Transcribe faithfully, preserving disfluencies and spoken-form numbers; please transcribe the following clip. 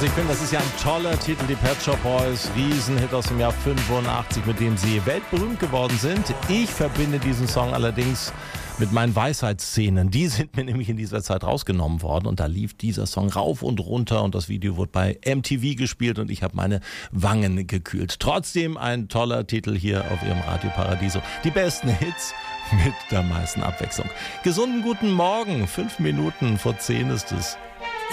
Also ich finde, das ist ja ein toller Titel, die Pet Shop Boys, Riesenhit aus dem Jahr fünfundachtzig, mit dem sie weltberühmt geworden sind. Ich verbinde diesen Song allerdings mit meinen Weisheitsszenen. Die sind mir nämlich in dieser Zeit rausgenommen worden und da lief dieser Song rauf und runter und das Video wurde bei M T V gespielt und ich habe meine Wangen gekühlt. Trotzdem ein toller Titel hier auf Ihrem Radio Paradiso. Die besten Hits mit der meisten Abwechslung. Gesunden guten Morgen, fünf Minuten vor zehn ist es.